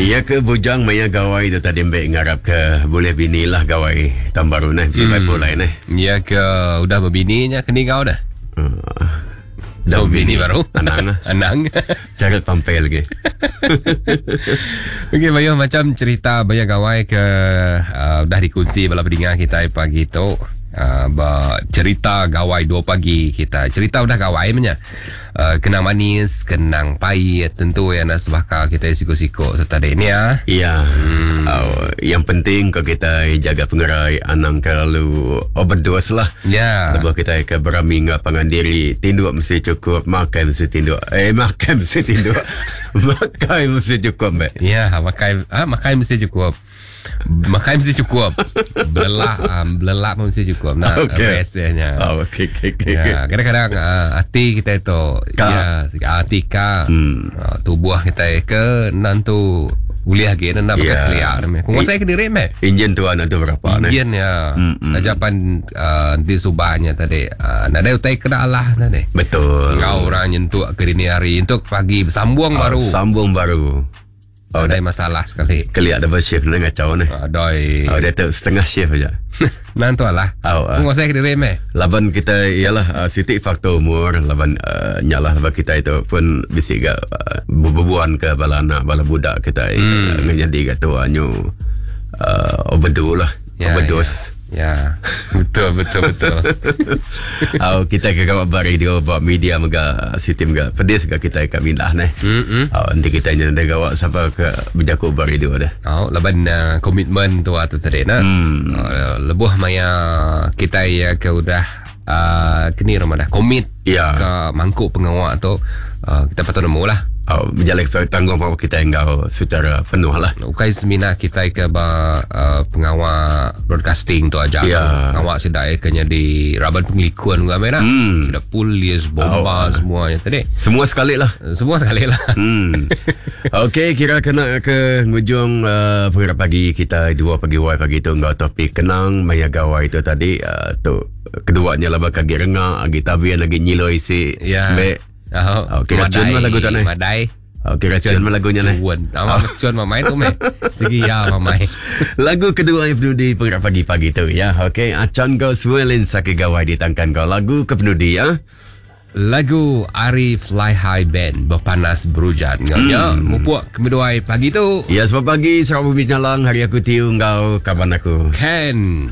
Iya ke bujang maya gawai tu tadi mbak ngarap ke boleh binilah gawai tahun baru ni. Siapa boleh ni? Iya ke udah berbininya kini kau dah. So bini baru Anang. Anang. Cara pampel lagi. Okey Bayu, macam cerita banyak gawai ke dah dikongsi bala pendengar kita pagi tu. Cerita gawai 2 pagi kita. Cerita udah gawai punya. Kenang manis, kenang pahit, tentu yang nak sebaka kita siko-siko serta ini ya. Iya. Yang penting kalau kita jaga pengerai anang kalau overdose lah. Ya. Lepas kita ke berami ngak pangan diri, tinduk mesti cukup, makan mesti tinduk. Makan mesti tinduk. Makan mesti cukup, mbak. Ya, makan mesti cukup. Makan mesti cukup. Belelak pun mesti cukup. Nah, rasanya. Okey. Ya, kadang-kadang hati kita itu hati tubuh kita ke nantu kuliah gitu nak pakai selia namanya. Kau saya ke diri meh. Injen tu anak tu berapa ni? Injen ya. Ajapan di subahnya tadi. Nak ada utai kena Allah tadi. Betul. Kau orang nyentuh ke dini hari untuk pagi sambung baru. Sambung baru. Ada masalah sekali. Kali ada shift ni ngacau ni. Doi. Dia tu setengah shift aja. Nanti lah. Kau saya ke diri meh. Laban kita ialah siti faktor umur. Laban nyalah laban kita itu pun bisa ke berbubuan ke bala anak bala budak kita ngejadi ke tu anyu overdose lah. Overdose. Ya, betul. Kita ke kawat bari dia bawa media mega sitim ga pedis ga kita ke mindah ni. Nanti kita nya ada gawat sampai ke bidaku bari dia dah. Laban komitmen tu atau tadi na. Lebuh maya kita ya ke udah kini rumah dah komit ke mangkuk pengawak tu kita patut nemu lah. Menjalani tanggung jawab kita enggak secara penuh lah. Ukai semina kita ke pengawal broadcasting tu aja. Pengawal sudah kena di raban penglikuan juga merah. Sudah polis, bomba semuanya tadi. Semua sekali lah. Okey, kira kena ke ngujung penggerak pagi kita 2 pagi pagi tu enggak topik kenang maya gawai tu tadi tu keduanya lah bakal rengak lagi tabian lagi nyiloi si kira cun mah lagu tu ni. Madai. Kira cun mah lagunya ni. Cun mamai tu meh. Segi ya mamai. Lagu kedua yang penuh di penggerak pagi-pagi tu ya. Okey, acan kau swelin sakit gawai ditangkan kau lagu ke penuh di ya. Lagu Ari Fly High Band berpanas berujan. Ya, mupuak kemuduai pagi tu. Ya, sebab pagi serap bumi nyalang hari aku tiu kau kaban aku. Ken